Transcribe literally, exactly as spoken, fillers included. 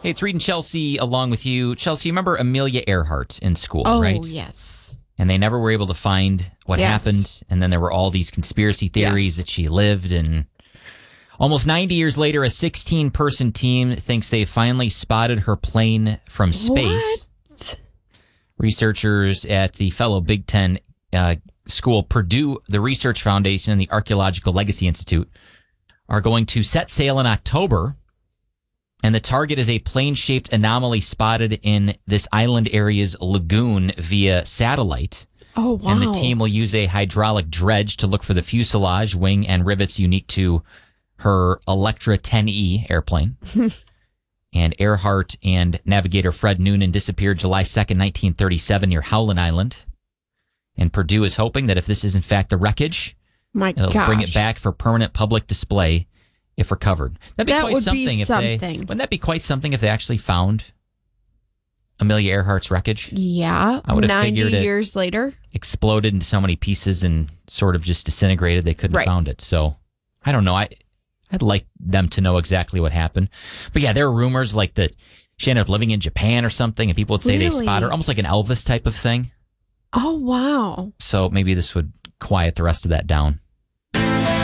Hey, it's Reed and Chelsea along with you. Chelsea, you remember Amelia Earhart in school, oh, right? Oh, yes. And they never were able to find what yes. happened. And then there were all these conspiracy theories yes. that she lived. And almost ninety years later, a sixteen-person team thinks they finally spotted her plane from space. What? Researchers at the fellow Big Ten uh, school, Purdue, the Research Foundation, and the Archaeological Legacy Institute are going to set sail in October. And the target is a plane-shaped anomaly spotted in this island area's lagoon via satellite. Oh, wow. And the team will use a hydraulic dredge to look for the fuselage, wing, and rivets unique to her Electra ten E airplane. And Earhart and navigator Fred Noonan disappeared July second, nineteen thirty-seven near Howland Island. And Purdue is hoping that if this is in fact the wreckage, My it'll gosh. bring it back for permanent public display if recovered. That'd be that quite would something be if something. they wouldn't that be quite something if they actually found Amelia Earhart's wreckage? Yeah. I would have ninety figured it years later. exploded into so many pieces and sort of just disintegrated they couldn't right. have found it. So I don't know. I I'd like them to know exactly what happened. But yeah, there are rumors like that she ended up living in Japan or something, and people would say really? they spot her, almost like an Elvis type of thing. Oh, wow. So maybe this would quiet the rest of that down.